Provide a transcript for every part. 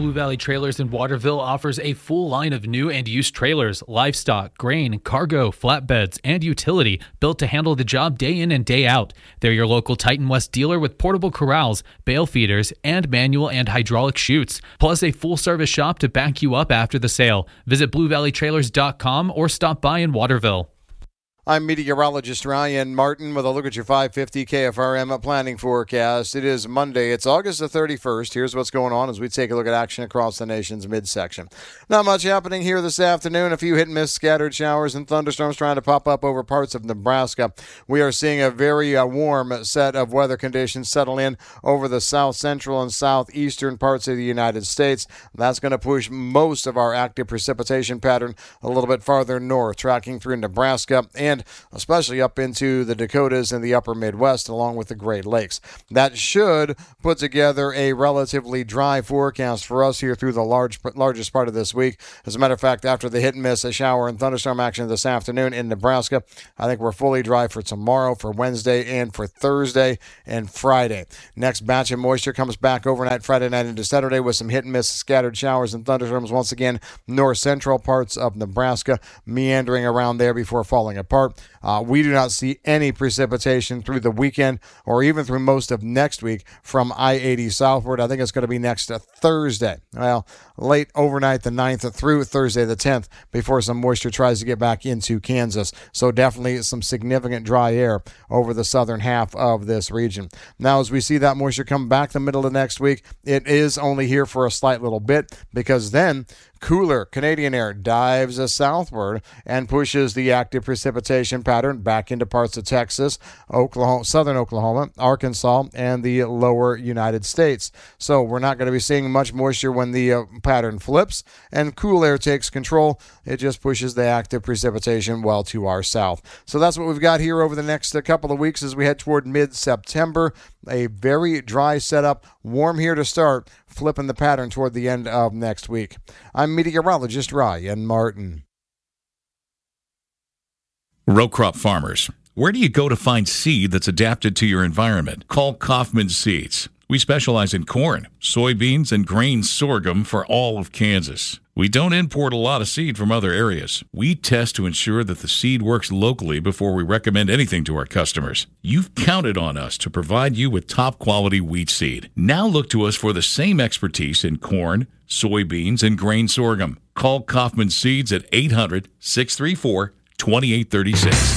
Blue Valley Trailers in Waterville offers a full line of new and used trailers, livestock, grain, cargo, flatbeds, and utility built to handle the job day in and day out. They're your local Titan West dealer with portable corrals, bale feeders, and manual and hydraulic chutes, plus a full-service shop to back you up after the sale. Visit BlueValleyTrailers.com or stop by in Waterville. I'm meteorologist Ryan Martin with a look at your 550 KFRM planning forecast. It is Monday. It's August the 31st. Here's what's going on as we take a look at action across the nation's midsection. Not much happening here this afternoon. A few hit-and-miss scattered showers and thunderstorms trying to pop up over parts of Nebraska. We are seeing a very warm set of weather conditions settle in over the south central and southeastern parts of the United States. That's going to push most of our active precipitation pattern a little bit farther north, tracking through Nebraska and especially up into the Dakotas and the upper Midwest, along with the Great Lakes. That should put together a relatively dry forecast for us here through the largest part of this week. As a matter of fact, after the hit-and-miss shower and thunderstorm action this afternoon in Nebraska, I think we're fully dry for tomorrow, for Wednesday, and for Thursday and Friday. Next batch of moisture comes back overnight Friday night into Saturday with some hit-and-miss scattered showers and thunderstorms once again north-central parts of Nebraska, meandering around there before falling apart. We do not see any precipitation through the weekend or even through most of next week from I-80 southward. I think it's going to be next Thursday. Well, late overnight the 9th through Thursday the 10th before some moisture tries to get back into Kansas. So definitely some significant dry air over the southern half of this region. Now, as we see that moisture come back the middle of next week, it is only here for a slight little bit because then cooler Canadian air dives southward and pushes the active precipitation pattern back into parts of Texas, Oklahoma, southern Oklahoma, Arkansas, and the lower United States. So we're not going to be seeing much moisture when the pattern flips and cool air takes control. It just pushes the active precipitation well to our south. So that's what we've got here over the next couple of weeks as we head toward mid-September. A very dry setup, warm here to start, flipping the pattern toward the end of next week. I'm meteorologist Ryan Martin. Row crop farmers, where do you go to find seed that's adapted to your environment? Call Kaufman Seeds. We specialize in corn, soybeans, and grain sorghum for all of Kansas. We don't import a lot of seed from other areas. We test to ensure that the seed works locally before we recommend anything to our customers. You've counted on us to provide you with top-quality wheat seed. Now look to us for the same expertise in corn, soybeans, and grain sorghum. Call Kaufman Seeds at 800-634-2836.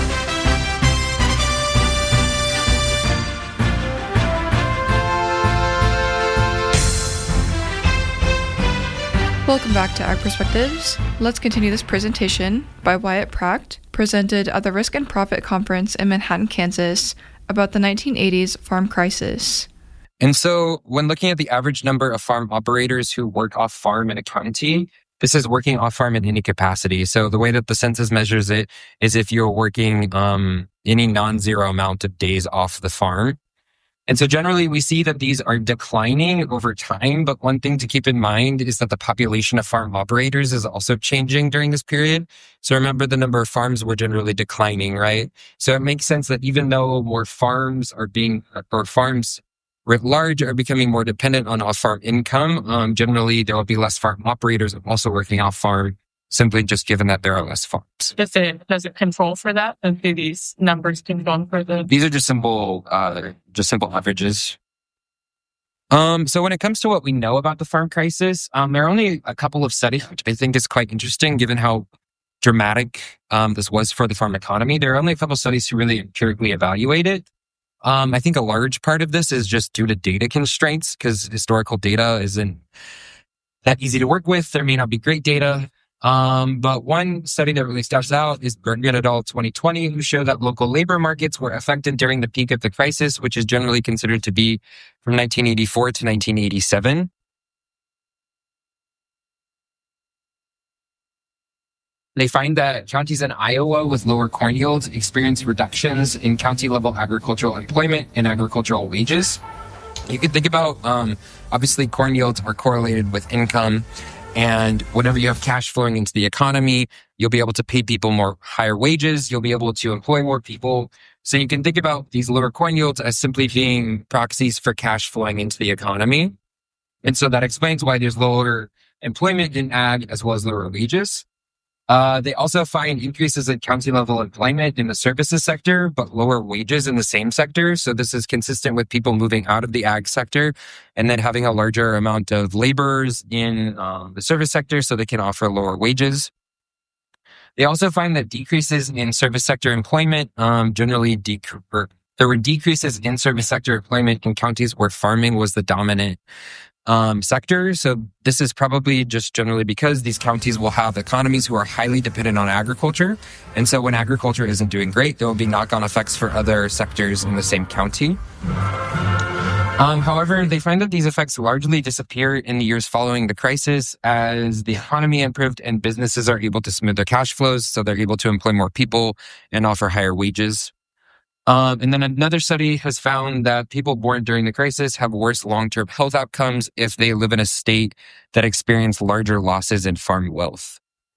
Welcome back to Ag Perspectives. Let's continue this presentation by Wyatt Pracht, presented at the Risk and Profit Conference in Manhattan, Kansas, about the 1980s farm crisis. And so when looking at the average number of farm operators who work off farm in a county, this is working off farm in any capacity. So the way that the census measures it is if you're working any non-zero amount of days off the farm. And so generally we see that these are declining over time, but one thing to keep in mind is that the population of farm operators is also changing during this period. So remember, the number of farms were generally declining, right? So it makes sense that even though more farms farms writ large are becoming more dependent on off-farm income, generally there will be less farm operators also working off-farm, simply just given that there are less farms. Does it control for that? And do these numbers control for the? These are just simple averages. So when it comes to what we know about the farm crisis, there are only a couple of studies, which I think is quite interesting, given how dramatic this was for the farm economy. There are only a couple of studies to really empirically evaluate it. I think a large part of this is just due to data constraints, because historical data isn't that easy to work with. There may not be great data. But one study that really stands out is Bergen et al. 2020, who showed that local labor markets were affected during the peak of the crisis, which is generally considered to be from 1984 to 1987. They find that counties in Iowa with lower corn yields experienced reductions in county-level agricultural employment and agricultural wages. You can think about, obviously, corn yields are correlated with income. And whenever you have cash flowing into the economy, you'll be able to pay people more higher wages. You'll be able to employ more people. So you can think about these lower corn yields as simply being proxies for cash flowing into the economy. And so that explains why there's lower employment in ag as well as lower wages. They also find increases in county level employment in the services sector, but lower wages in the same sector. So this is consistent with people moving out of the ag sector and then having a larger amount of laborers in the service sector so they can offer lower wages. They also find that decreases in service sector employment there were decreases in service sector employment in counties where farming was the dominant sector. So this is probably just generally because these counties will have economies who are highly dependent on agriculture. And so when agriculture isn't doing great, there will be knock-on effects for other sectors in the same county. However, they find that these effects largely disappear in the years following the crisis as the economy improved and businesses are able to smooth their cash flows, so they're able to employ more people and offer higher wages. And then another study has found that people born during the crisis have worse long-term health outcomes if they live in a state that experienced larger losses in farm wealth.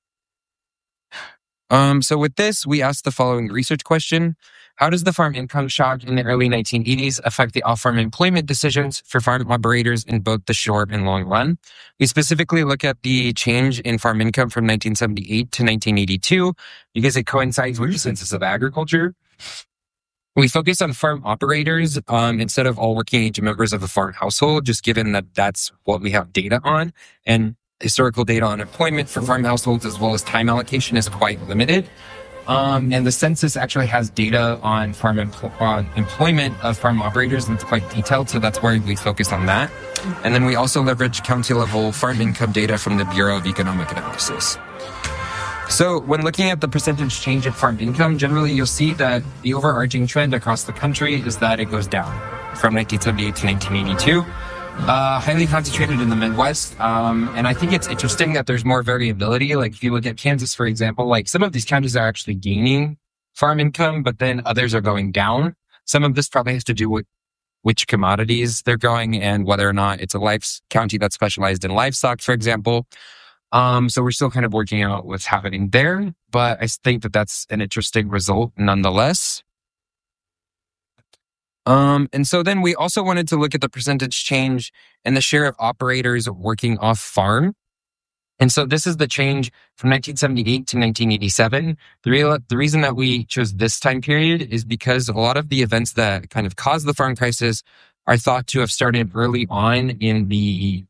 So with this, we asked the following research question. How does the farm income shock in the early 1980s affect the off-farm employment decisions for farm operators in both the short and long run? We specifically look at the change in farm income from 1978 to 1982 because it coincides with the Census of Agriculture. We focus on farm operators instead of all working age members of a farm household, just given that that's what we have data on. And historical data on employment for farm households as well as time allocation is quite limited. And the census actually has data on on employment of farm operators, and it's quite detailed, so that's why we focus on that. And then we also leverage county-level farm income data from the Bureau of Economic Analysis. So when looking at the percentage change in farm income, generally you'll see that the overarching trend across the country is that it goes down from 1978 to 1982. Highly concentrated in the Midwest. And I think it's interesting that there's more variability. Like if you look at Kansas, for example, like some of these counties are actually gaining farm income, but then others are going down. Some of this probably has to do with which commodities they're growing and whether or not it's a county that's specialized in livestock, for example. So we're still kind of working out what's happening there, but I think that that's an interesting result nonetheless. And so then we also wanted to look at the percentage change in the share of operators working off farm. And so this is the change from 1978 to 1987. The reason that we chose this time period is because a lot of the events that kind of caused the farm crisis are thought to have started early on in the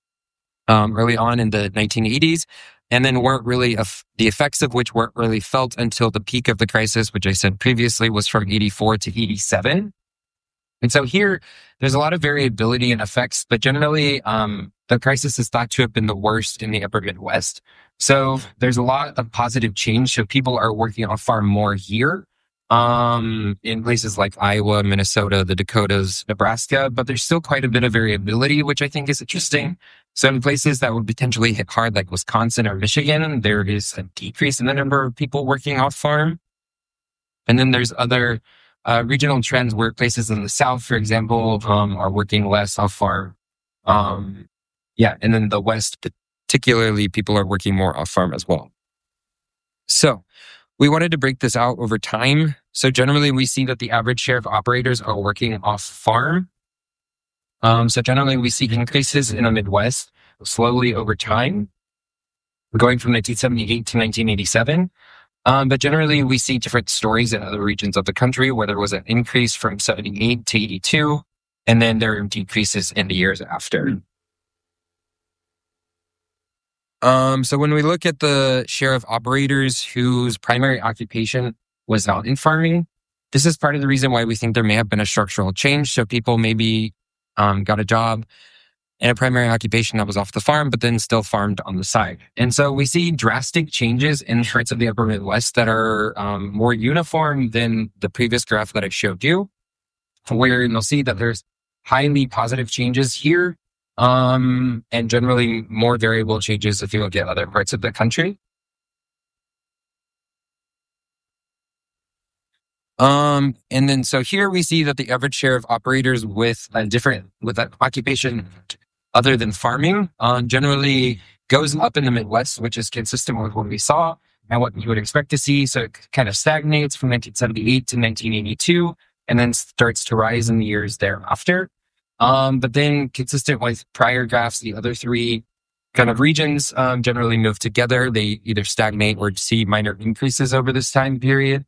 1980s, and then weren't really the effects of which weren't really felt until the peak of the crisis, which I said previously was from 84 to 87. And so here, there's a lot of variability in effects, but generally, the crisis is thought to have been the worst in the upper Midwest. So there's a lot of positive change. So people are working on farm more here, in places like Iowa, Minnesota, the Dakotas, Nebraska, but there's still quite a bit of variability, which I think is interesting. So in places that would potentially hit hard, like Wisconsin or Michigan, there is a decrease in the number of people working off farm. And then there's other regional trends where places in the South, for example, are working less off farm. And then the West, particularly, people are working more off farm as well. So we wanted to break this out over time. So generally, we see that the average share of operators are working off farm. So generally, we see increases in the Midwest slowly over time, going from 1978 to 1987. But generally, we see different stories in other regions of the country where there was an increase from 78 to 82, and then there are decreases in the years after. So when we look at the share of operators whose primary occupation was not in farming, this is part of the reason why we think there may have been a structural change. So people maybe got a job and a primary occupation that was off the farm, but then still farmed on the side. And so we see drastic changes in parts of the upper Midwest that are more uniform than the previous graph that I showed you, where you'll see that there's highly positive changes here, and generally more variable changes if you look at other parts of the country. And then so here we see that the average share of operators with an occupation other than farming generally goes up in the Midwest, which is consistent with what we saw and what you would expect to see. So it kind of stagnates from 1978 to 1982 and then starts to rise in the years thereafter. But then consistent with prior graphs, the other three kind of regions generally move together. They either stagnate or see minor increases over this time period.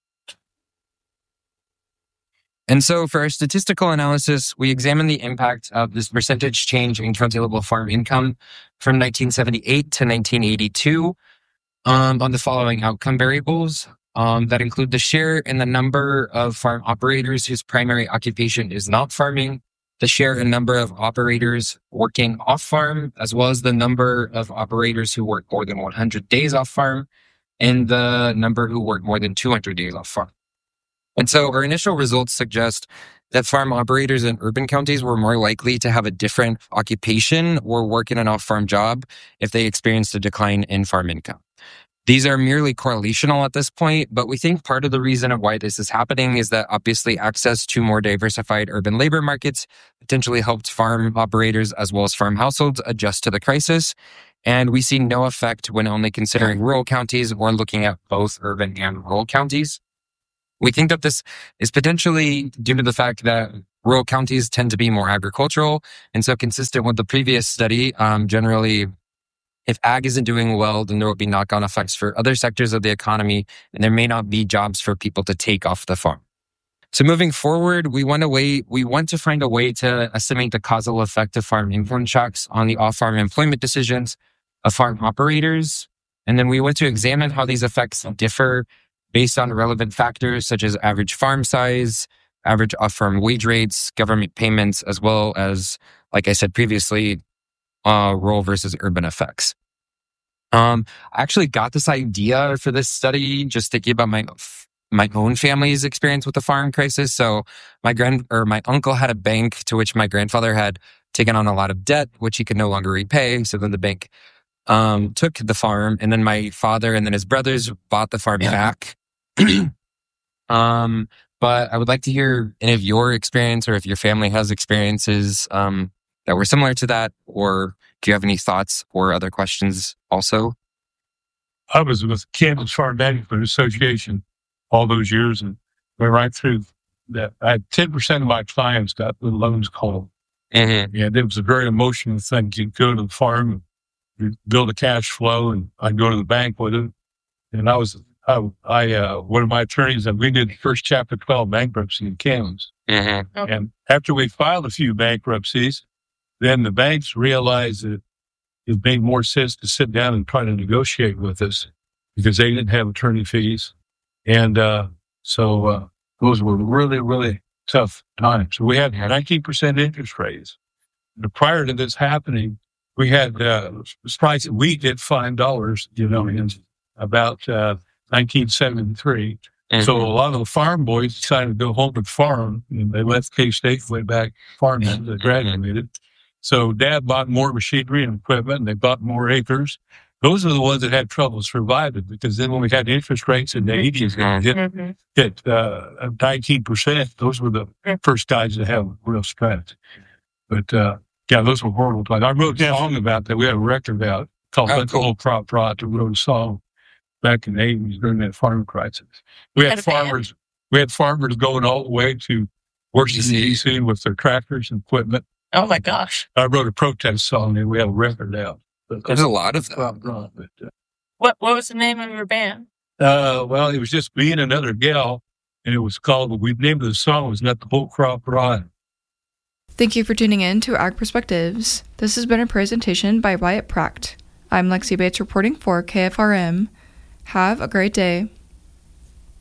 And so for our statistical analysis, we examine the impact of this percentage change in county-level farm income from 1978 to 1982 on the following outcome variables that include the share and the number of farm operators whose primary occupation is not farming, the share and number of operators working off-farm, as well as the number of operators who work more than 100 days off-farm, and the number who work more than 200 days off-farm. And so our initial results suggest that farm operators in urban counties were more likely to have a different occupation or work in an off-farm job if they experienced a decline in farm income. These are merely correlational at this point, but we think part of the reason of why this is happening is that obviously access to more diversified urban labor markets potentially helped farm operators as well as farm households adjust to the crisis. And we see no effect when only considering rural counties or looking at both urban and rural counties. We think that this is potentially due to the fact that rural counties tend to be more agricultural. And so consistent with the previous study, generally, if ag isn't doing well, then there will be knock-on effects for other sectors of the economy, and there may not be jobs for people to take off the farm. So moving forward, we want to find a way to estimate the causal effect of farm income shocks on the off-farm employment decisions of farm operators. And then we want to examine how these effects differ based on relevant factors such as average farm size, average off-farm wage rates, government payments, as well as, like I said previously, rural versus urban effects. I actually got this idea for this study just thinking about my own family's experience with the farm crisis. So my uncle had a bank to which my grandfather had taken on a lot of debt, which he could no longer repay. So then the bank took the farm, and then my father and then his brothers bought the farm back. But I would like to hear any of your experience, or if your family has experiences that were similar to that, or do you have any thoughts or other questions also? I was with Kansas Farm Management Association all those years, and went right through that. I had 10% of my clients got the loans called. Mm-hmm. And it was a very emotional thing. You'd go to the farm, you'd build a cash flow, and I'd go to the bank with it. And one of my attorneys, and we did the first Chapter 12 bankruptcy in Kansas. Mm-hmm. Okay. And after we filed a few bankruptcies, then the banks realized that it made more sense to sit down and try to negotiate with us because they didn't have attorney fees. And so those were really, really tough times. We had 19% interest rates. And prior to this happening, we had price of wheat at $5, in about 1973. Mm-hmm. So a lot of the farm boys decided to go home and farm, and they left K-State, went back farming. They graduated. So Dad bought more machinery and equipment, and they bought more acres. Those are the ones that had trouble surviving, because then when we had interest rates in the 80s hit 19%, those were the first guys that had real stress. But those were horrible times. I wrote a song about that. We had a record about called "Let the Whole Crop Rot." We wrote a song back in the 80s during that farm crisis. We had farmers going all the way to Washington, D.C. with their tractors and equipment. Oh my gosh! I wrote a protest song, and we have a record out. There's a lot of them. What was the name of your band? Well, it was just me and another gal, and it was called. We named the song was "Let the Whole Crop Rot." Thank you for tuning in to Ag Perspectives. This has been a presentation by Wyatt Pracht. I'm Lexi Bates reporting for KFRM. Have a great day.